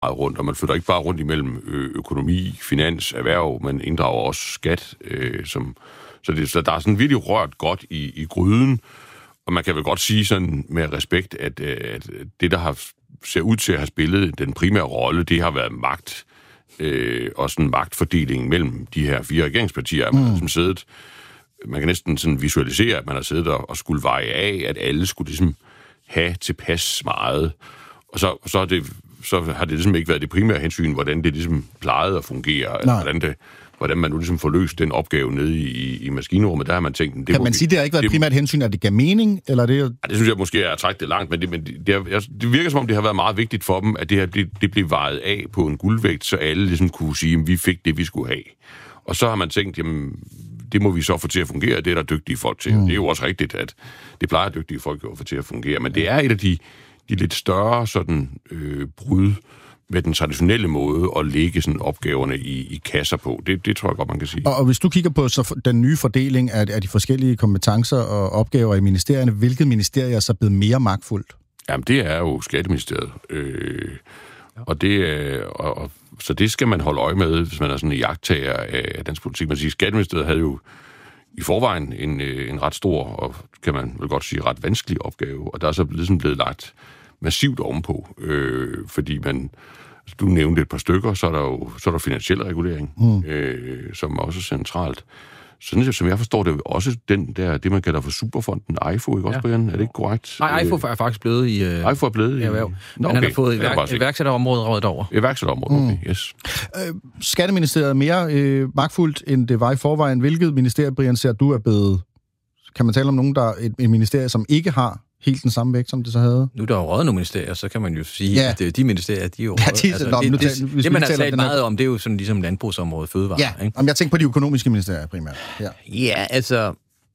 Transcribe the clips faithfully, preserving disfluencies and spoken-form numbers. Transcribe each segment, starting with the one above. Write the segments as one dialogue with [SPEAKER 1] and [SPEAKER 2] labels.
[SPEAKER 1] rundt, og man flytter ikke bare rundt imellem økonomi, finans, erhverv, men inddrager også skat, øh, som, så, det, så der er sådan virkelig rørt godt i, i gryden, og man kan vel godt sige sådan med respekt, at, at det, der har, ser ud til at have spillet den primære rolle, det har været magt, øh, og sådan magtfordeling mellem de her fire regeringspartier, man mm. har som siddet, man kan næsten sådan visualisere, at man har siddet og, og skulle veje af, at alle skulle ligesom have tilpas meget, og så, så er det så har det ligesom ikke været det primære hensyn, hvordan det ligesom plejede at fungere, altså, hvordan, det, hvordan man nu ligesom får løst den opgave nede i, i maskinrummet. Der har man tænkt... Det
[SPEAKER 2] kan man vi, sige, det har ikke været det, primært hensyn, at det gav mening, eller det...
[SPEAKER 1] Ja, det synes jeg måske er at trække det langt, men, det, men det, det, er, det virker som om, det har været meget vigtigt for dem, at det her det, det blev vejet af på en guldvægt, så alle ligesom kunne sige, at vi fik det, vi skulle have. Og så har man tænkt, jamen, det må vi så få til at fungere, det er der dygtige folk til. Mm. Det er jo også rigtigt, at det plejer dygtige folk at få til at fungere, men det er et af de de lidt større sådan, øh, brud med den traditionelle måde at lægge sådan opgaverne i, i kasser på. Det, det tror jeg godt, man kan sige.
[SPEAKER 2] Og, og hvis du kigger på så den nye fordeling af, af de forskellige kompetencer og opgaver i ministerierne, hvilket ministerie er så blevet mere magtfuldt?
[SPEAKER 1] Jamen, det er jo Skatteministeriet. Øh, og det er, og, og, så det skal man holde øje med, hvis man er sådan en jagttager af dansk politik. Man siger, Skatteministeriet havde jo i forvejen en, en ret stor, og kan man vel godt sige, ret vanskelig opgave, og der er så ligesom blevet lagt massivt ovenpå, øh, fordi man, du nævnte et par stykker, så er der jo så er der finansiel regulering, mm. øh, som er også centralt. Sådan som jeg forstår det, også den der, det man kalder for Superfonden, I F O, ikke også, ja. Brian? Er det ikke korrekt?
[SPEAKER 3] Nej, I F O er faktisk blevet i... Øh,
[SPEAKER 1] I F O er blevet i...
[SPEAKER 3] Erhverv. Men okay. Han har fået iværk, iværksætterområdet rådet over.
[SPEAKER 1] Iværksætterområdet, okay, mm. yes.
[SPEAKER 2] Øh, Skatteministeriet er mere øh, magtfuldt, end det var i forvejen. Hvilket ministerie, Brian, ser du er blevet... Kan man tale om nogen, der er et, et ministerie, som ikke har helt den samme vægt, som det så havde?
[SPEAKER 3] Nu er der jo røget nogle ministerier, så kan man jo sige, ja. at de ministerier, de er jo
[SPEAKER 2] ja, de, altså, nå,
[SPEAKER 3] det,
[SPEAKER 2] det,
[SPEAKER 3] det, det, det, man har talt meget her... om, det er jo sådan ligesom landbrugsområdet, fødevare.
[SPEAKER 2] Ja,
[SPEAKER 3] ikke?
[SPEAKER 2] Om jeg tænker på de økonomiske ministerier primært. Ja,
[SPEAKER 3] ja altså...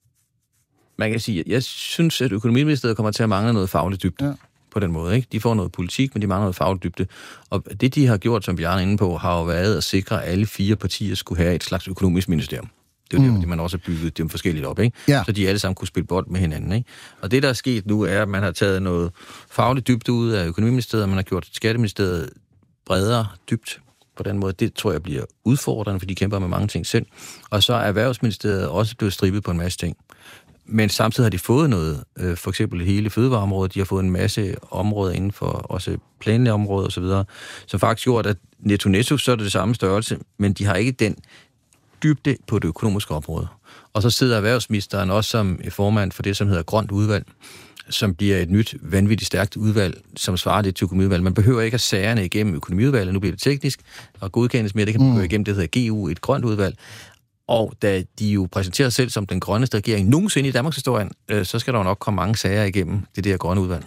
[SPEAKER 3] Man kan sige, jeg synes, at økonomiministeriet kommer til at mangle noget fagligt dybde. Ja. På den måde, ikke? De får noget politik, men de mangler noget fagligt dybde. Og det, de har gjort, som Bjarne er inde på, har jo været at sikre, at alle fire partier skulle have et slags økonomisk ministerium. Det er jo mm. det, man også har bygget dem forskelligt op, ikke? Ja. Så de alle sammen kunne spille bold med hinanden, ikke? Og det, der er sket nu, er, at man har taget noget fagligt dybde ud af økonomiministeriet, og man har gjort Skatteministeriet bredere dybt på den måde. Det tror jeg bliver udfordrende, for de kæmper med mange ting selv. Og så er Erhvervsministeriet også blevet strippet på en masse ting. Men samtidig har de fået noget, øh, for eksempel hele fødevareområdet, de har fået en masse områder inden for også planlægge områder osv., som faktisk gjort, at netto-netto, så er det det samme størrelse, men de har ikke den dybde på det økonomiske område. Og så sidder erhvervsministeren også som formand for det, som hedder Grønt Udvalg, som bliver et nyt, vanvittigt stærkt udvalg, som svarer lidt til økonomiudvalget. Man behøver ikke at sagerne igennem økonomiudvalget, nu bliver det teknisk, og godkendes mere, det kan man mm. gå igennem, det hedder G U, et grønt udvalg. Og da de jo præsenterer sig selv som den grønneste regering nogensinde i Danmarks historie, øh, så skal der jo nok komme mange sager igennem det der grønne udvalg.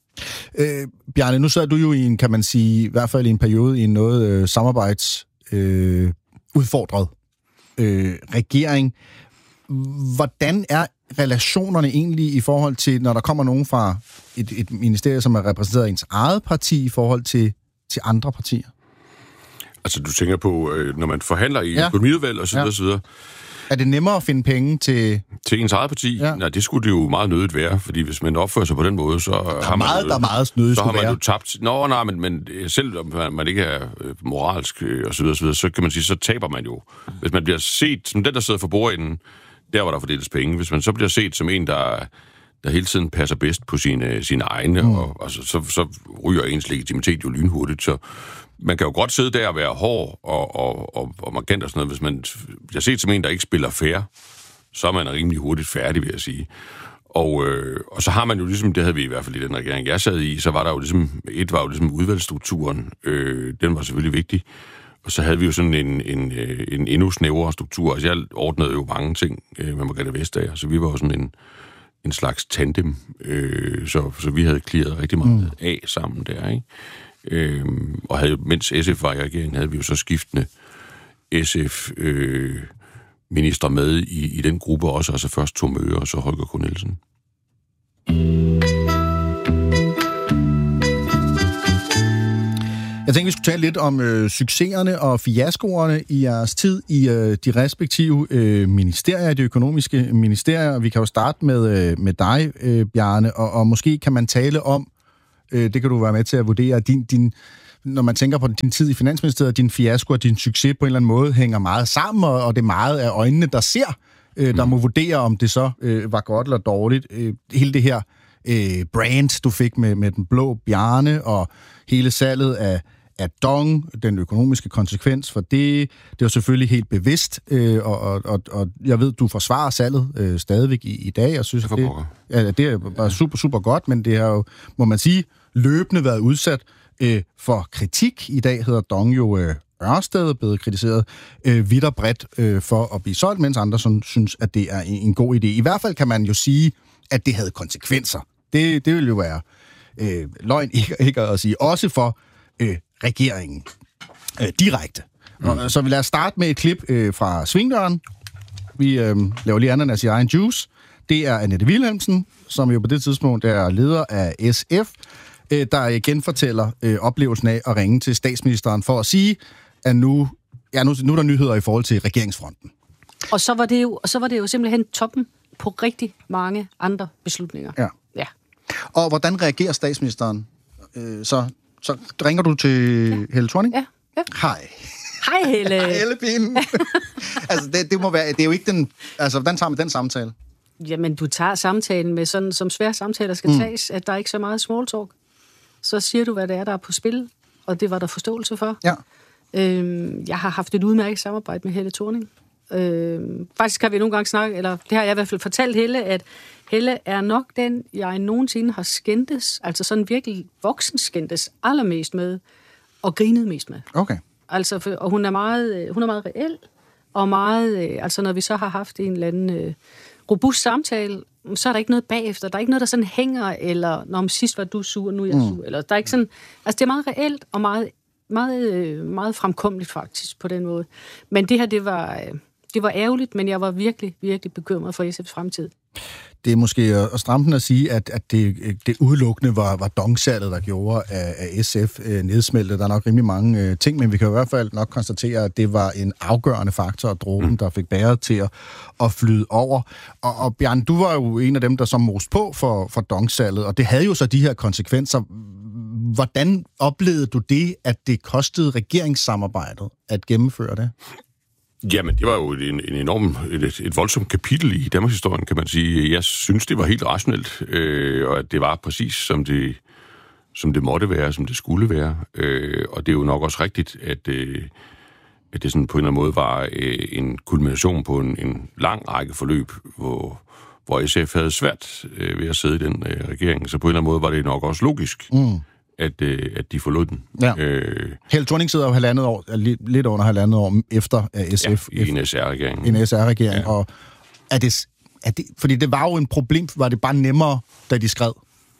[SPEAKER 2] Øh, Bjarne, nu sad du jo i en, kan man sige, i hvert fald i en periode, i en noget øh, samarbejds øh, udfordret øh, regering. Hvordan er relationerne egentlig i forhold til, når der kommer nogen fra et, et ministerie, som er repræsenteret af ens eget parti, i forhold til, til andre partier?
[SPEAKER 1] Altså, du tænker på, når man forhandler i ja. økonomiudvalg og så videre, ja. så videre.
[SPEAKER 2] Er det nemmere at finde penge til...
[SPEAKER 1] Til ens eget parti? Ja. Nej, det skulle det jo meget nødigt være, fordi hvis man opfører sig på den måde, så
[SPEAKER 2] der
[SPEAKER 1] har man...
[SPEAKER 2] Meget, jo, der er meget nødigt
[SPEAKER 1] så har man
[SPEAKER 2] være.
[SPEAKER 1] jo tabt... Nå, nej, men, men selv om man, man ikke er moralsk og så videre, så videre, så kan man sige, så taber man jo. Hvis man bliver set som den, der sidder for bordenden, der hvor der fordeles penge, hvis man så bliver set som en, der... der hele tiden passer bedst på sine, sine egne, mm. og, og så, så, så ryger ens legitimitet jo lynhurtigt. Så man kan jo godt sidde der og være hård og, og, og, og markant og sådan noget. Hvis man bliver set som en, der ikke spiller fair, så er man rimelig hurtigt færdig, vil jeg sige. Og, øh, og så har man jo ligesom, det havde vi i hvert fald i den regering, jeg sad i, så var der jo ligesom, et var jo ligesom udvalgsstrukturen, øh, den var selvfølgelig vigtig. Og så havde vi jo sådan en, en, en endnu snævrere struktur. Altså jeg ordnede jo mange ting øh, med Margrethe Vestager, så vi var jo sådan en en slags tandem, øh, så, så vi havde clearet rigtig meget mm. af sammen der, ikke? Øh, og havde, mens S F var i regeringen, havde vi jo så skiftende S F-minister øh, med i, i den gruppe også, altså først Tom Møre og så Holger K. Nielsen.
[SPEAKER 2] Jeg tænkte, vi skulle tale lidt om øh, succeserne og fiaskoerne i jeres tid i øh, de respektive øh, ministerier, de økonomiske ministerier. Vi kan jo starte med, øh, med dig, øh, Bjarne, og, og måske kan man tale om, øh, det kan du være med til at vurdere, din, din når man tænker på din tid i Finansministeriet, din fiasko og din succes på en eller anden måde hænger meget sammen, og, og det er meget af øjnene, der ser, øh, der mm. må vurdere, om det så øh, var godt eller dårligt. Øh, hele det her øh, brand, du fik med, med den blå Bjarne, og hele salget af, af Dong, den økonomiske konsekvens for det, det var selvfølgelig helt bevidst, øh, og, og, og, og jeg ved, du forsvarer salget øh, stadigvæk i, i dag, og synes,
[SPEAKER 1] det,
[SPEAKER 2] det, ja, det er bare super, super godt, men det har jo, må man sige, løbende været udsat øh, for kritik. I dag hedder Dong jo øh, Ørsted, blevet kritiseret øh, vidt og bredt øh, for at blive solgt, mens andre sådan, synes, at det er en, en god idé. I hvert fald kan man jo sige, at det havde konsekvenser. Det, det vil jo være øh, løgn ikke, ikke at sige. Også for øh, regeringen. Øh, direkte. Mm. Og, så vi lader starte med et klip øh, fra Svingdøren. Vi øh, laver lige ananas i egen juice. Det er Annette Wilhelmsen, som jo på det tidspunkt er leder af S F, øh, der igen fortæller øh, oplevelsen af at ringe til statsministeren for at sige, at nu, ja, nu, nu er der nyheder i forhold til regeringsfronten.
[SPEAKER 4] Og så var det jo, og så var det jo simpelthen toppen på rigtig mange andre beslutninger.
[SPEAKER 2] Ja.
[SPEAKER 4] Ja.
[SPEAKER 2] Og hvordan reagerer statsministeren? Øh, så, så ringer du til ja. Helle Thorning?
[SPEAKER 4] Ja. ja.
[SPEAKER 2] Hej.
[SPEAKER 4] Hej, Helle.
[SPEAKER 2] Hej, Hellepinen. altså, det, det må være, det er jo ikke den... Altså, hvordan tager man den samtale?
[SPEAKER 4] Jamen, du tager samtalen med sådan, som svære samtaler skal mm. tages, at der er ikke så meget small talk. Så siger du, hvad det er, der er på spil, og det var der forståelse for.
[SPEAKER 2] Ja.
[SPEAKER 4] Øhm, jeg har haft et udmærket samarbejde med Helle Thorning. Øhm, faktisk har vi nogle gange snakket, eller det har jeg i hvert fald fortalt Helle, at Helle er nok den, jeg nogensinde har skændtes, altså sådan virkelig voksen skændtes allermest med, og grinet mest med.
[SPEAKER 2] Okay.
[SPEAKER 4] Altså, for, og hun er meget, hun er meget reel, og meget, altså når vi så har haft en eller anden øh, robust samtale, så er der ikke noget bagefter. Der er ikke noget, der sådan hænger, eller når om sidst var du sur, nu er jeg sur. Mm. Eller, der er ikke sådan, altså det er meget reelt, og meget, meget, meget fremkommeligt faktisk på den måde. Men det her, det var, det var ærgerligt, men jeg var virkelig, virkelig bekymret for S F's fremtid.
[SPEAKER 2] Det er måske at stramme den at sige, at, at det, det udelukkende var, var dongsalget, der gjorde af, af S F øh, nedsmeltet. Der er nok rimelig mange øh, ting, men vi kan i hvert fald nok konstatere, at det var en afgørende faktor af dråben, mm. der fik bæret til at, at flyde over. Og, og Bjarne, du var jo en af dem, der som most på for, for dongsalget, og det havde jo så de her konsekvenser. Hvordan oplevede du det, at det kostede regeringssamarbejdet at gennemføre det?
[SPEAKER 1] Jamen, det var jo en, en enorm, et, et voldsomt kapitel i Danmarks historien, kan man sige. Jeg synes, det var helt rationelt, øh, og at det var præcis, som det, som det måtte være, som det skulle være. Øh, og det er jo nok også rigtigt, at, øh, at det sådan på en eller anden måde var øh, en kulmination på en, en lang række forløb, hvor, hvor S F havde svært øh, ved at sidde i den øh, regering. Så på en eller anden måde var det nok også logisk, mm. at, øh, at de forlod den.
[SPEAKER 2] Ja. Øh, Helle Thorning sidder jo halvandet år, lidt under halvandet år efter uh, S F.
[SPEAKER 1] Ja, i en S R-regering.
[SPEAKER 2] En S R-regering. Ja. Og er det, er det, fordi det var jo en problem, var det bare nemmere, da de skred?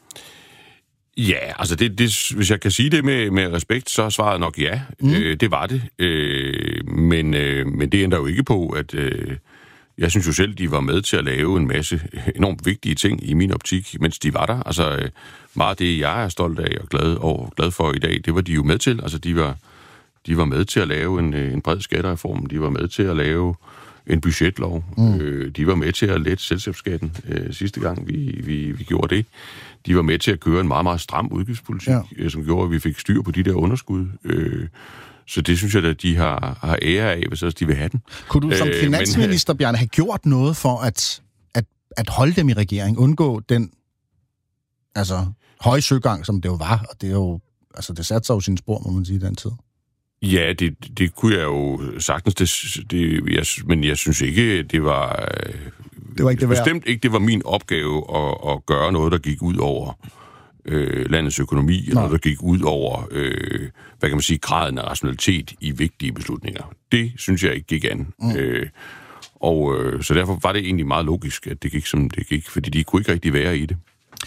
[SPEAKER 1] Ja, altså det, det, hvis jeg kan sige det med, med respekt, så er svaret nok ja. Mm. Øh, det var det. Øh, men, øh, men det ændrer jo ikke på, at øh, jeg synes jo selv, de var med til at lave en masse enormt vigtige ting i min optik, mens de var der. Altså øh, meget af det, jeg er stolt af og glad, og glad for i dag, det var de jo med til. Altså de var, de var med til at lave en, en bred skattereform. De var med til at lave en budgetlov. Mm. Øh, de var med til at lette selskabsskatten øh, sidste gang, vi, vi, vi gjorde det. De var med til at køre en meget, meget stram udgiftspolitik, ja. øh, som gjorde, at vi fik styr på de der underskud. Øh, så det synes jeg, at de har, har ære af, hvis også de vil have den.
[SPEAKER 2] Kunne du som øh, finansminister, men, Bjarne, have gjort noget for at, at, at holde dem i regering, undgå den altså, høje søgang, som det jo var, og det er jo, altså det satte sig jo sine spor, må man sige, i den tid?
[SPEAKER 1] Ja, det, det kunne jeg jo sagtens, det, det, jeg, men jeg synes ikke, det var...
[SPEAKER 2] Det var ikke det værd.
[SPEAKER 1] Bestemt ikke, det var min opgave at, at gøre noget, der gik ud over øh, landets økonomi, eller noget, der gik ud over, øh, hvad kan man sige, graden af rationalitet i vigtige beslutninger. Det synes jeg ikke gik an. Mm. Øh, og øh, så derfor var det egentlig meget logisk, at det gik, som det gik, fordi de kunne ikke rigtig være i det.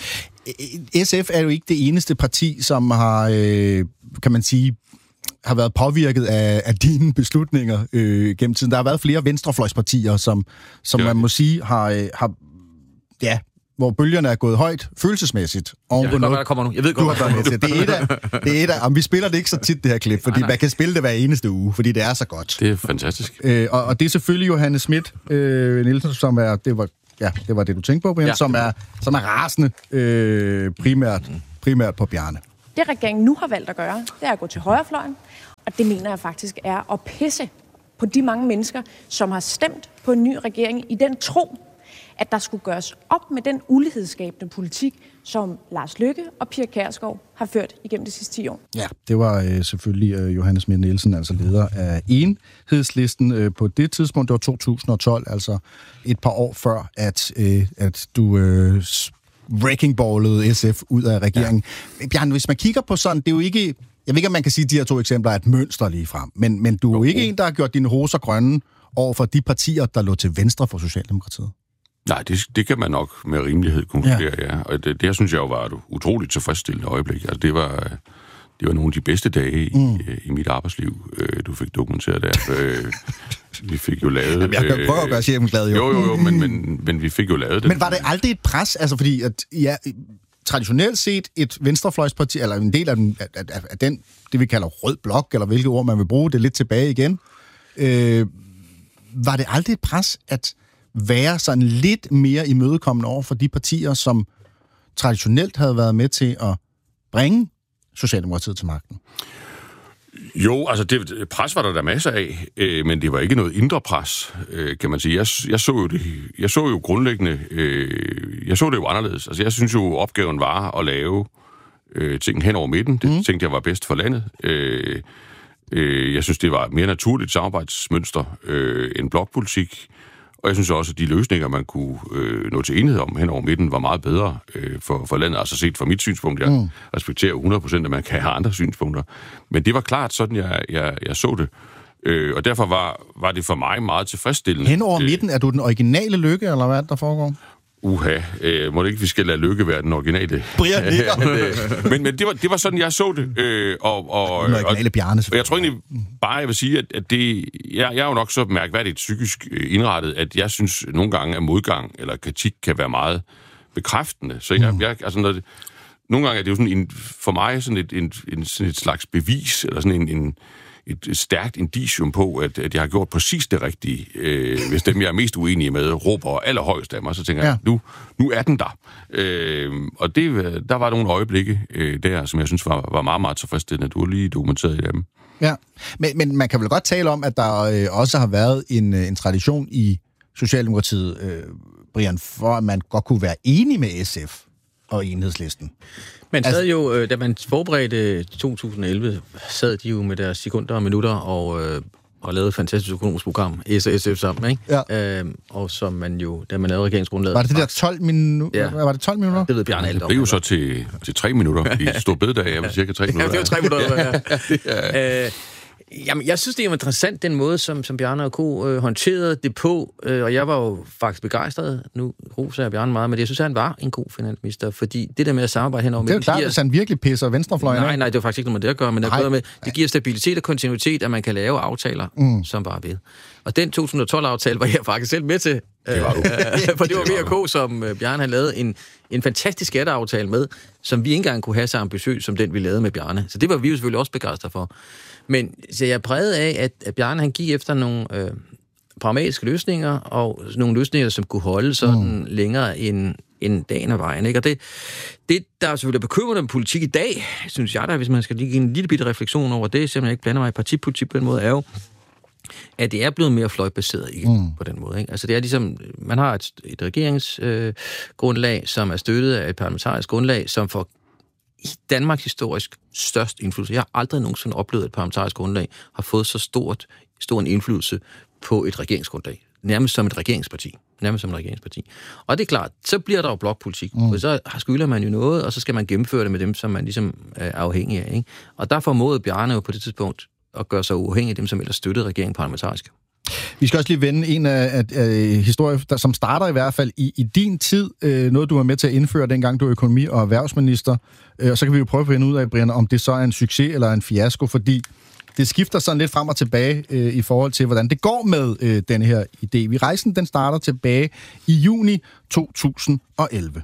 [SPEAKER 2] S F er jo ikke det eneste parti, som har, øh, kan man sige, har været påvirket af, af dine beslutninger øh, gennem tiden. Der har været flere venstrefløjspartier, som, som man må sige har, øh, har, ja, hvor bølgerne er gået højt følelsesmæssigt.
[SPEAKER 3] Jeg ved godt, hvad der kommer nu. Jeg ved godt, hvad der kommer nu.
[SPEAKER 2] Det er et af, det er et af, om vi spiller det ikke så tit, det her klip, fordi nej, nej. man kan spille det hver eneste uge, fordi det er så godt.
[SPEAKER 1] Det er fantastisk.
[SPEAKER 2] Øh, og, og det er selvfølgelig Johanne Schmidt øh, Nielsen, som er, det var, ja, det var det, du tænkte på, Brian, ja, som, er, som er rasende øh, primært, primært på Bjarne.
[SPEAKER 5] Det regeringen nu har valgt at gøre, det er at gå til højrefløjen, og det mener jeg faktisk er at pisse på de mange mennesker, som har stemt på en ny regering i den tro, at der skulle gøres op med den ulighedsskabende politik, som Lars Løkke og Pia Kjærsgaard har ført igennem de sidste ti år.
[SPEAKER 2] Ja, det var øh, selvfølgelig øh, Johanne Schmidt-Nielsen, altså leder af Enhedslisten øh, på det tidspunkt. Det var to tusind og tolv, altså et par år før, at, øh, at du øh, wrecking-ballede S F ud af regeringen. Ja. Bjarne, hvis man kigger på sådan, det er jo ikke... Jeg ved ikke, om man kan sige, at de her to eksempler er et mønster lige frem, men, men du er jo ikke en, der har gjort dine roser grønne over for de partier, der lå til venstre for Socialdemokratiet.
[SPEAKER 1] Nej, det, det kan man nok med rimelighed konkludere, ja. ja. Og det, det synes jeg jo var et utroligt tilfredsstillende øjeblik. Altså, det var, det var nogle af de bedste dage mm. i, i mit arbejdsliv, øh, du fik dokumenteret der. øh, vi fik jo lavet...
[SPEAKER 2] Jamen, jeg kan prøve at gøre chefen glad, jo.
[SPEAKER 1] Jo, jo, jo, men, men, men vi fik jo lavet det.
[SPEAKER 2] Men var det aldrig et pres? Altså, fordi at, ja, traditionelt set et venstrefløjsparti, eller en del af den, af, af, af den, det vi kalder rød blok, eller hvilke ord man vil bruge, det lidt tilbage igen. Øh, var det aldrig et pres, at være sådan lidt mere imødekommende over for de partier, som traditionelt havde været med til at bringe Socialdemokratiet til magten?
[SPEAKER 1] Jo, altså det, pres var der der masser af, øh, men det var ikke noget indre pres, øh, kan man sige. Jeg, jeg, så jo det, jeg så jo grundlæggende, øh, jeg så det jo anderledes. Altså jeg synes jo, opgaven var at lave øh, ting hen over midten. Det mm. tænkte jeg var bedst for landet. Øh, øh, jeg synes, det var et mere naturligt samarbejdsmønster øh, end blokpolitik. Og jeg synes også, at de løsninger, man kunne øh, nå til enighed om hen over midten, var meget bedre øh, for, for landet. Altså set fra mit synspunkt, jeg mm. respekterer hundrede procent, at man kan have andre synspunkter. Men det var klart sådan, jeg, jeg, jeg så det. Øh, og derfor var, var det for mig meget tilfredsstillende.
[SPEAKER 2] Hen over midten, er du den originale Lykke, eller hvad der foregår?
[SPEAKER 1] Uha, øh, må det ikke, vi skal lade Lykke være den originale?
[SPEAKER 2] Brian
[SPEAKER 1] men men det, var, det var sådan, jeg så det. Øh, og, og,
[SPEAKER 2] den originale Bjarne.
[SPEAKER 1] Og jeg tror egentlig bare, jeg vil sige, at, at det, jeg, jeg er jo nok så mærkværdigt psykisk indrettet, at jeg synes nogle gange, at modgang eller kritik kan være meget bekræftende. Så jeg, mm. jeg altså når det, nogle gange er det jo sådan en, for mig sådan et, en, en, sådan et slags bevis, eller sådan en, en et stærkt indicium på, at, at jeg har gjort præcis det rigtige. Øh, hvis dem, jeg er mest uenige med, råber allerhøjst af mig, så tænker ja. jeg, nu, nu er den der. Øh, og det, der var nogle øjeblikke øh, der, som jeg synes var, var meget, meget tilfredsstillende. Du har lige dokumenteret i dem.
[SPEAKER 2] Ja, men, men man kan vel godt tale om, at der øh, også har været en, en tradition i Socialdemokratiet, øh, Brian, for at man godt kunne være enig med S F og Enhedslisten.
[SPEAKER 3] Man sad jo, da man forberedte to tusind og elleve, sad de jo med deres sekunder og minutter og, øh, og lavede et fantastisk økonomisk program, S og S F sammen, ikke? Ja. Øhm, og som man jo, da man lavede regeringsgrundlaget...
[SPEAKER 2] Var det det der tolv minutter? Ja. Var det tolv minutter?
[SPEAKER 3] Det ved Bjarne alt om.
[SPEAKER 1] Det blev jo så til, til tre minutter. I stor bededag, jeg vil cirka tre minutter.
[SPEAKER 3] Ja, det var tre minutter, ja. ja. øh, Jamen, jeg synes, det er interessant, den måde, som, som Bjarne og Co. Øh, håndterede det på, øh, og jeg var jo faktisk begejstret. Nu roser jeg Bjarne meget, men jeg synes, han var en god finansminister, fordi det der med at samarbejde henover...
[SPEAKER 2] Det er jo klart, hvis han virkelig pisser venstrefløjen.
[SPEAKER 3] Nej, nej, det var faktisk ikke noget med det at gøre, men det, er med, det giver stabilitet og kontinuitet, at man kan lave aftaler, mm. som bare ved. Og den to tusind og tolv-aftale var jeg faktisk selv med til,
[SPEAKER 1] det var
[SPEAKER 3] øh, for det var V og K, som øh, Bjarne havde lavet en, en fantastisk skatteaftale med, som vi ikke engang kunne have så ambitiøs, som den vi lavede med Bjarne. Så det var vi jo selvfølgelig også begejstret for. Men så jeg er præget af, at, at Bjarne han gik efter nogle øh, pragmatiske løsninger, og nogle løsninger, som kunne holde sådan mm. længere end, end dagen og vejen. Ikke? Og det, det, der er selvfølgelig bekymrende med politik i dag, synes jeg da, hvis man skal lige give en lille bitte refleksion over det, selvom jeg ikke blander mig i partipolitik på den måde, er jo, at det er blevet mere fløjbaseret igen mm. på den måde. Ikke? Altså det er ligesom, man har et, et regeringsgrundlag, øh, som er støttet af et parlamentarisk grundlag, som får i Danmarks historisk størst indflydelse. Jeg har aldrig nogensinde oplevet, at et parlamentarisk grundlag har fået så stort, stor en indflydelse på et regeringsgrundlag. Nærmest som et regeringsparti. Nærmest som et regeringsparti. Og det er klart, så bliver der jo blokpolitik. Mm. Og så skylder man jo noget, og så skal man gennemføre det med dem, som man ligesom er afhængig af. Ikke? Og der formåede Bjarne jo på det tidspunkt at gøre sig uafhængig af dem, som ellers støttede regeringen parlamentarisk.
[SPEAKER 2] Vi skal også lige vende en af, af, af historier, der, som starter i hvert fald i, i din tid. Øh, noget, du var med til at indføre, dengang du var økonomi- og erhvervsminister. Øh, og så kan vi jo prøve at finde ud af, Brian, om det så er en succes eller en fiasko, fordi det skifter sådan lidt frem og tilbage øh, i forhold til, hvordan det går med øh, denne her idé. Vi rejsen, den starter tilbage i juni to tusind og elleve.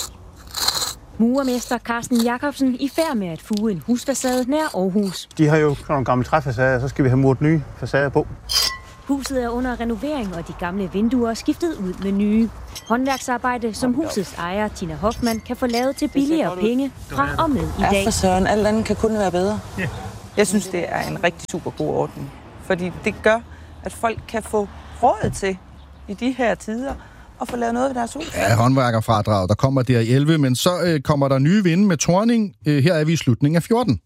[SPEAKER 6] Murermester Carsten Jacobsen i færd med at fuge en husfacade nær Aarhus.
[SPEAKER 7] De har jo nogle gamle træfacader, så skal vi have muret nye facader på.
[SPEAKER 6] Huset er under renovering, og de gamle vinduer er skiftet ud med nye. Håndværksarbejde, som husets ejer, Tina Hoffmann, kan få lavet til billigere penge fra og med i dag.
[SPEAKER 7] Ja, for søren, alt andet kan kun være bedre. Jeg synes, det er en rigtig super god ordning, fordi det gør, at folk kan få råd til i de her tider og få lavet noget ved deres hus.
[SPEAKER 2] Ja, håndværkerfradrag, der kommer der i elleve, men så øh, kommer der nye vinde med Thorning. Øh, her er vi i slutningen af fjorten.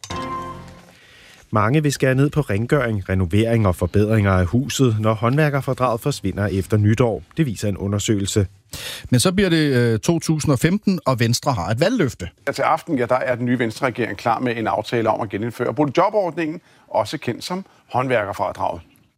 [SPEAKER 8] Mange vil skære ned på rengøring, renovering og forbedringer af huset, når håndværkerfradraget forsvinder efter nytår. Det viser en undersøgelse.
[SPEAKER 2] Men så bliver det øh, to tusind og femten, og Venstre har et valgløfte.
[SPEAKER 9] Ja, til aften ja, der er den nye Venstre-regering klar med en aftale om at genindføre boligjobordningen, også kendt som håndværkerfradraget.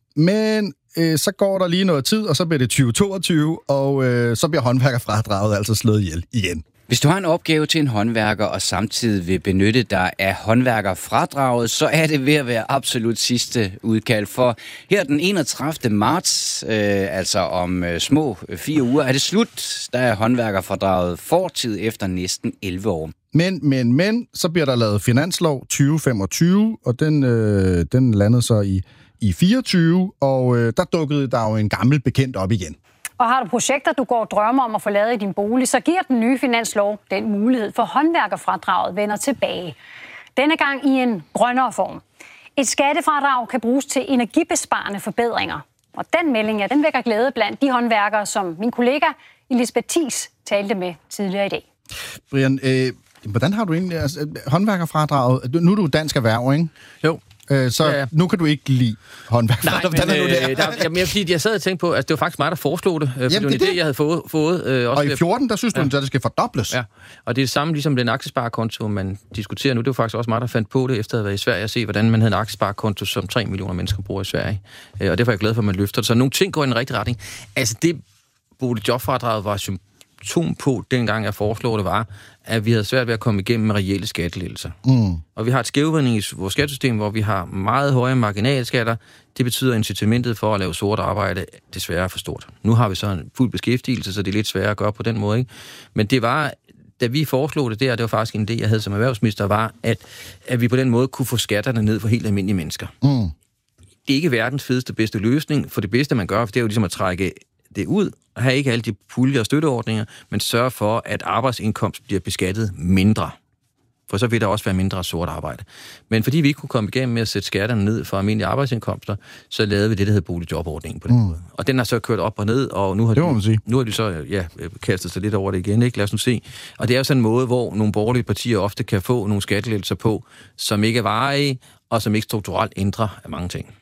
[SPEAKER 2] Men øh, så går der lige noget tid, og så bliver det tyve toogtyve, og øh, så bliver håndværkerfradraget altså slået ihjel igen.
[SPEAKER 10] Hvis du har en opgave til en håndværker, og samtidig vil benytte dig af håndværkerfradraget, så er det ved at være absolut sidste udkald. For her den enogtredivte marts, øh, altså om øh, små fire uger, er det slut. Der er håndværkerfradraget fortid efter næsten elleve år.
[SPEAKER 2] Men, men, men, så bliver der lavet finanslov tyve femogtyve, og den, øh, den landede så i, i fireogtyve, og øh, der dukkede der jo en gammel bekendt op igen.
[SPEAKER 11] Og har du projekter, du går og drømmer om at få lavet i din bolig, så giver den nye finanslov den mulighed for håndværkerfradraget vender tilbage. Denne gang i en grønnere form. Et skattefradrag kan bruges til energibesparende forbedringer. Og den melding, ja, den vækker glæde blandt de håndværkere, som min kollega Elisabeth Thies talte med tidligere i dag.
[SPEAKER 2] Brian, øh, hvordan har du egentlig altså, håndværkerfradraget? Nu er du dansk erhverv, ikke?
[SPEAKER 3] Jo.
[SPEAKER 2] Så ja, ja. Nu kan du ikke lide håndværkerfradraget.
[SPEAKER 3] Nej, men, øh, der, jamen, jeg, fordi jeg sad og tænkte på, at det var faktisk mig, der foreslog det. Jamen, det var en idé, jeg havde fået. fået øh, også
[SPEAKER 2] og i fjorten, der synes du, ja. at det skal fordobles.
[SPEAKER 3] Ja, og det er det samme ligesom den aktiesparekonto, man diskuterer nu. Det var faktisk også mig, der fandt på det, efter at have været i Sverige og se, hvordan man havde en aktiesparekonto, som tre millioner mennesker bruger i Sverige. Øh, og derfor er jeg glad for, at man løfter det. Så nogle ting går i den rigtige retning. Altså, det boligjobfradraget var symptom på, dengang jeg foreslog det, var, at vi havde svært ved at komme igennem med reelle skattelettelser. Mm. Og vi har et skævvridning i vores skattesystem, hvor vi har meget høje marginalskatter. Det betyder, at incitamentet for at lave sort arbejde desværre er for stort. Nu har vi så en fuld beskæftigelse, så det er lidt sværere at gøre på den måde, ikke? Men det var, da vi foreslog det der, det var faktisk en idé, jeg havde som erhvervsminister, var, at, at vi på den måde kunne få skatterne ned for helt almindelige mennesker. Mm. Det er ikke verdens fedeste, bedste løsning, for det bedste, man gør, det er jo ligesom at trække det ud, og have ikke alle de puljer og støtteordninger, men sørge for, at arbejdsindkomst bliver beskattet mindre. For så vil der også være mindre sort arbejde. Men fordi vi ikke kunne komme igennem med at sætte skatterne ned for almindelige arbejdsindkomster, så lavede vi det, der hedder boligjobordningen på den mm. måde. Og den har så kørt op og ned, og nu har, de, nu har de så ja, kastet sig lidt over det igen. Ikke? Lad os nu se. Og det er jo sådan en måde, hvor nogle borgerlige partier ofte kan få nogle skattelettelser på, som ikke er varige, og som ikke strukturelt ændrer af mange ting.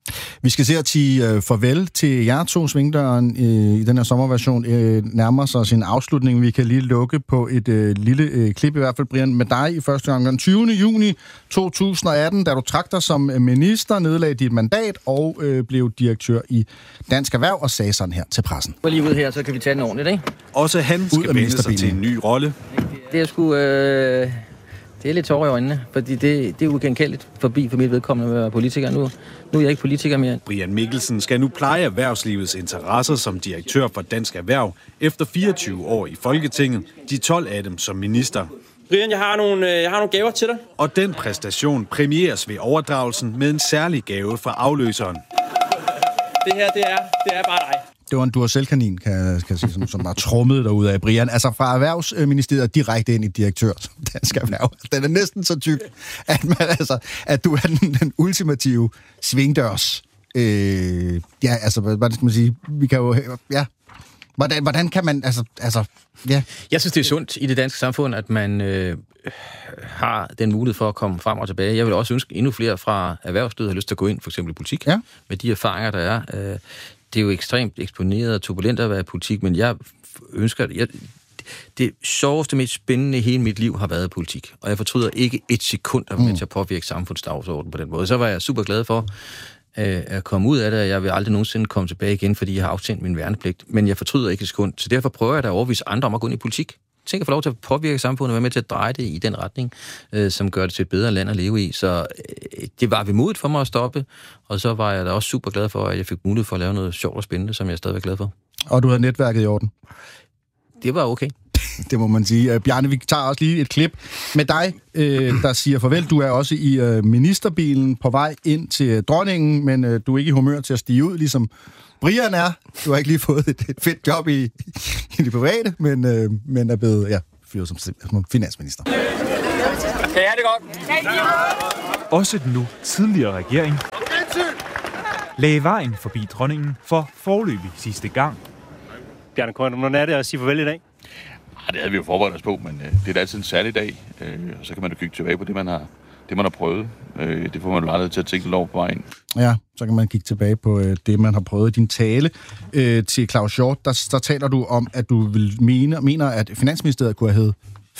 [SPEAKER 2] Vi skal se at sige uh, farvel til jer to. Svingdøren uh, i den her sommerversion uh, nærmer sig sin afslutning. Vi kan lige lukke på et uh, lille uh, klip, i hvert fald, Brian, med dig i første gang. Den tyvende juni to tusind og atten, da du trak dig som minister, nedlagde dit mandat og uh, blev direktør i Dansk Erhverv og sagde sådan her til pressen.
[SPEAKER 3] Gå lige ud her, så kan vi tage den ordentligt, ikke?
[SPEAKER 12] Også han skal vende sig til en ny rolle.
[SPEAKER 3] Det er sgu... Øh... Det er lidt tårer i øjnene, fordi det, det er ugenkendeligt forbi for mit vedkommende at være politiker. Nu, nu er jeg ikke politiker mere.
[SPEAKER 12] Brian Mikkelsen skal nu pleje erhvervslivets interesser som direktør for Dansk Erhverv efter fireogtyve år i Folketinget, de tolv af dem som minister.
[SPEAKER 13] Brian, jeg har nogle, jeg har nogle gaver til dig.
[SPEAKER 12] Og den præstation præmieres ved overdragelsen med en særlig gave fra afløseren.
[SPEAKER 13] Det her, det er, det er bare dig.
[SPEAKER 2] Det var en Duracell-kanin, kan jeg sige, som, som var trummet derude af Brian. Altså fra Erhvervsministeriet direkte ind i direktør som Dansk Erhverv. Den er næsten så tyk, at, man, altså, at du er den, den ultimative svingdørs. Øh, ja, altså, hvad skal man sige? Vi kan jo... Ja. Hvordan, hvordan kan man... Altså, altså, ja.
[SPEAKER 3] Jeg synes, det er sundt i det danske samfund, at man øh, har den mulighed for at komme frem og tilbage. Jeg vil også ønske endnu flere fra erhvervslivet har lyst til at gå ind, for eksempel i politik, ja. Med de erfaringer, der er. Øh, Det er jo ekstremt eksponeret og turbulent at være i politik, men jeg ønsker... Jeg, det sjoveste, mest spændende i hele mit liv har været i politik, og jeg fortryder ikke et sekund at være med til at påvirke samfundsdagsordenen på den måde. Så var jeg super glad for øh, at komme ud af det, og jeg vil aldrig nogensinde komme tilbage igen, fordi jeg har aftjent min værnepligt, men jeg fortryder ikke et sekund. Så derfor prøver jeg da at overbevise andre om at gå ind i politik. Tænk at få lov til at påvirke samfundet og være med til at dreje det i den retning, øh, som gør det til et bedre land at leve i. Så øh, det var vemodigt for mig at stoppe, og så var jeg da også super glad for, at jeg fik mulighed for at lave noget sjovt og spændende, som jeg er stadigvæk glad for.
[SPEAKER 2] Og du havde netværket i orden?
[SPEAKER 3] Det var okay.
[SPEAKER 2] Det må man sige. Uh, Bjarne, vi tager også lige et klip med dig, uh, der siger farvel. Du er også i uh, ministerbilen på vej ind til dronningen, men uh, du er ikke i humør til at stige ud, ligesom Brian er. Du har ikke lige fået et, et fedt job i, i det private, men, uh, men er blevet ja, fyret som, som finansminister.
[SPEAKER 14] Ja, det er godt. Også den nu tidligere regering lagde vejen forbi dronningen for foreløbig sidste gang.
[SPEAKER 15] Bjarne Corydon, hvordan er det at sige farvel i dag?
[SPEAKER 16] Ah, det havde vi jo forberedt os på, men øh, det er da altid en særlig dag. Øh, og så kan man jo kigge tilbage på det, man har, det, man har prøvet. Øh, det får man jo aldrig til at tænke lidt over på vejen.
[SPEAKER 2] Ja, så kan man kigge tilbage på øh, det, man har prøvet. Din tale øh, til Claus Hjort, der, der taler du om, at du vil mene, mener, at Finansministeriet kunne have heddet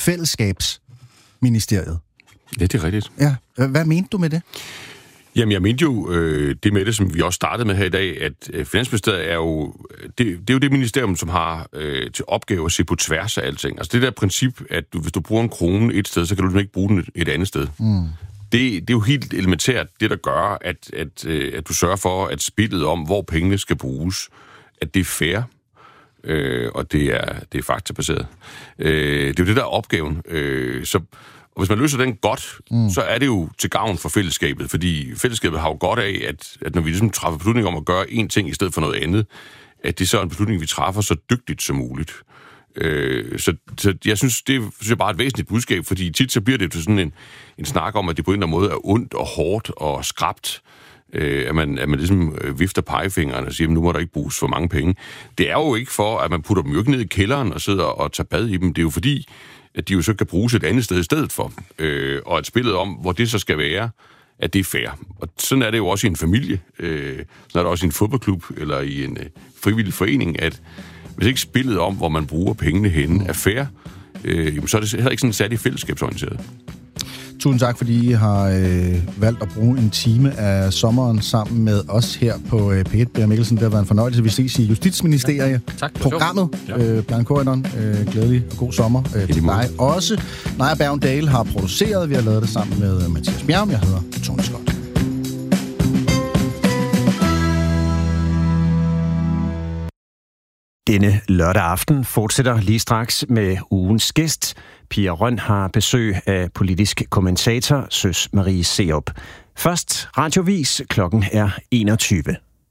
[SPEAKER 2] Fællesskabsministeriet.
[SPEAKER 1] Ja, det er rigtigt.
[SPEAKER 2] Ja, hvad mente du med det?
[SPEAKER 1] Jamen, jeg mente jo øh, det med det, som vi også startede med her i dag, at øh, Finansministeriet er jo det, det er jo det ministerium, som har øh, til opgave at se på tværs af alting. Altså det der princip, at du, hvis du bruger en krone et sted, så kan du ikke bruge den et andet sted. Mm. Det, det er jo helt elementært, det der gør, at, at, øh, at du sørger for, at spillet om, hvor pengene skal bruges, at det er fair, øh, og det er, det er faktabaseret. Øh, det er jo det, der er opgaven. Øh, så Og hvis man løser den godt, mm. så er det jo til gavn for fællesskabet, fordi fællesskabet har jo godt af, at, at når vi ligesom træffer beslutninger om at gøre én ting i stedet for noget andet, at det så er en beslutning, vi træffer så dygtigt som muligt. Øh, så, så jeg synes, det synes jeg bare er et væsentligt budskab, fordi tit så bliver det til sådan en, en snak om, at det på en eller anden måde er ondt og hårdt og skrapt, øh, at, man, at man ligesom vifter pegefingeren og siger, at nu må der ikke bruges for mange penge. Det er jo ikke for, at man putter dem jo ikke ned i kælderen og sidder og tager bad i dem. Det er jo fordi, at de jo så kan bruges et andet sted i stedet for. Øh, og et spillet om, hvor det så skal være, at det er fair. Og sådan er det jo også i en familie, øh, sådan er det også i en fodboldklub eller i en øh, frivillig forening, at hvis ikke spillet om, hvor man bruger pengene henne, er fair, øh, så er det heller ikke sådan særlig fællesskabsorienteret.
[SPEAKER 2] Tusind tak, fordi I har øh, valgt at bruge en time af sommeren sammen med os her på øh, P et. Brian Mikkelsen, det har været en fornøjelse. Vi ses i Justitsministeriet.
[SPEAKER 3] Tak.
[SPEAKER 2] Programmet. Øh, Bjarne Corydon, øh, glædelig og god sommer øh, til dig også. Naja Bergendale har produceret. Vi har lavet det sammen med øh, Mathias Bjerg. Jeg hedder Tony Scott.
[SPEAKER 8] Denne lørdag aften fortsætter lige straks med ugens gæst. Pia Røn har besøg af politisk kommentator Søs Marie Serup. Først Radiovis, klokken er enogtyve.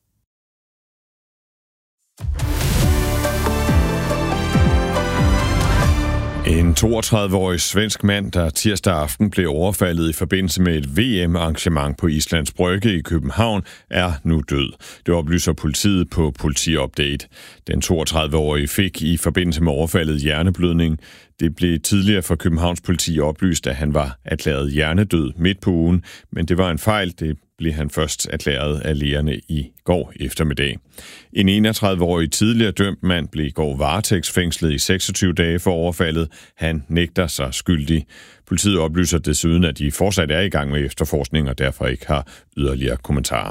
[SPEAKER 17] En toogtredive-årig svensk mand, der tirsdag aften blev overfaldet i forbindelse med et V M-arrangement på Islands Brygge i København, er nu død. Det oplyser politiet på Politiupdate. Den toogtredive-årige fik i forbindelse med overfaldet hjerneblødning. Det blev tidligere fra Københavns politi oplyst, at han var erklæret hjernedød midt på ugen, men det var en fejl. Det blev han først erklæret af lægerne i går eftermiddag. En enogtredive-årig tidligere dømt mand blev i går varetægtsfængslet i seksogtyve dage for overfaldet. Han nægter sig skyldig. Politiet oplyser desuden, at de fortsat er i gang med efterforskning og derfor ikke har yderligere kommentarer.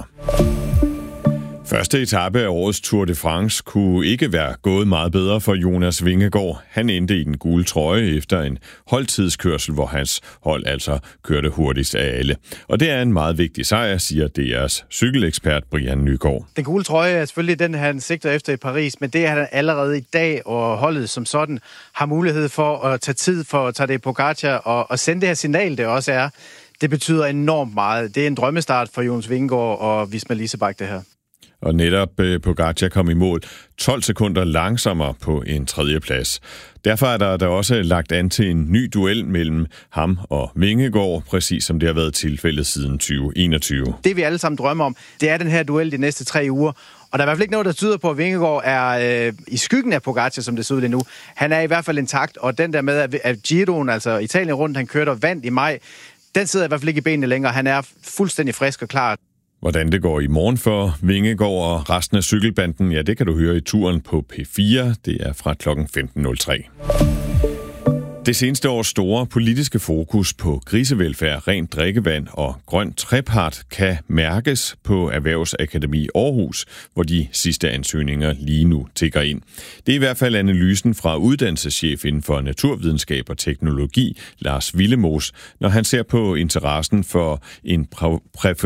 [SPEAKER 17] Første etape af årets Tour de France kunne ikke være gået meget bedre for Jonas Vingegaard. Han endte i den gule trøje efter en holdtidskørsel, hvor hans hold altså kørte hurtigst af alle. Og det er en meget vigtig sejr, siger D R's cykelekspert Brian Nygaard.
[SPEAKER 18] Den gule trøje er selvfølgelig den, han sigter efter i Paris, men det er han allerede i dag, og holdet som sådan har mulighed for at tage tid for at tage det i Pogacar og, og sende det her signal, det også er. Det betyder enormt meget. Det er en drømmestart for Jonas Vingegaard og Visma Leasebike, det her.
[SPEAKER 17] Og netop eh, Pogacar kom i mål tolv sekunder langsommere på en tredjeplads. Derfor er der, der også lagt an til en ny duel mellem ham og Vingegaard, præcis som det har været tilfældet siden tyve enogtyve.
[SPEAKER 18] Det vi alle sammen drømmer om, det er den her duel de næste tre uger. Og der er i hvert fald ikke noget, der tyder på, at Vingegaard er øh, i skyggen af Pogacar, som det ser ud lige nu. Han er i hvert fald intakt, og den der med, at Giroen, altså Italien rundt, han kørte og vandt i maj, den sidder i hvert fald ikke i benene længere. Han er fuldstændig frisk og klar.
[SPEAKER 17] Hvordan det går i morgen for Vingegaard og resten af cykelbanden, ja, det kan du høre i turen på P fire. Det er fra klokken femten nul tre. Det seneste års store politiske fokus på grisevelfærd, rent drikkevand og grøn trepart kan mærkes på Erhvervsakademi Aarhus, hvor de sidste ansøgninger lige nu tikker ind. Det er i hvert fald analysen fra uddannelseschef inden for naturvidenskab og teknologi, Lars Willemoes, når han ser på interessen for en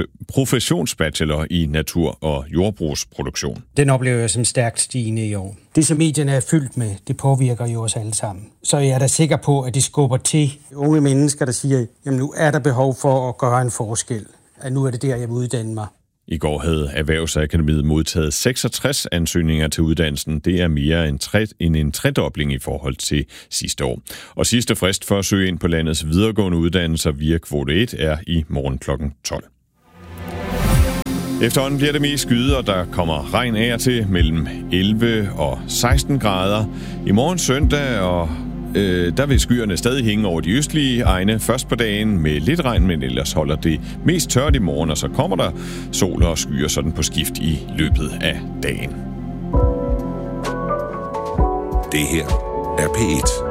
[SPEAKER 17] professionsbachelor i natur- og jordbrugsproduktion.
[SPEAKER 19] Den oplever jeg som stærkt stigende i år. Det, som medierne er fyldt med, det påvirker jo os alle sammen. Så jeg er da sikker på, at det skubber til unge mennesker, der siger, jamen nu er der behov for at gøre en forskel. At nu er det der, jeg vil uddanne mig.
[SPEAKER 17] I går havde Erhvervsakademiet modtaget seksogtres ansøgninger til uddannelsen. Det er mere end, tre, end en tredobling i forhold til sidste år. Og sidste frist for at søge ind på landets videregående uddannelser via kvote et er i morgen klokken tolv. Efterhånden bliver det mest skyet, og der kommer regn af og til mellem elleve og seksten grader. I morgen søndag, og øh, der vil skyerne stadig hænge over de østlige egne først på dagen med lidt regn, men ellers holder det mest tørt i morgen, og så kommer der sol og skyer sådan på skift i løbet af dagen.
[SPEAKER 20] Det her er P et.